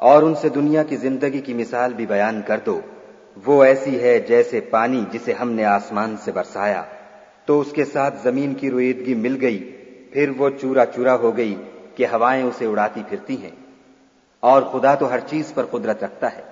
और उनसे दुनिया की जिंदगी की मिसाल भी बयान कर दो। वो ऐसी है जैसे पानी जिसे हमने आसमान से बरसाया, तो उसके साथ जमीन की रोईदगी मिल गई, फिर वो चूरा चूरा हो गई कि हवाएं उसे उड़ाती फिरती हैं। और खुदा तो हर चीज पर कुदरत रखता है।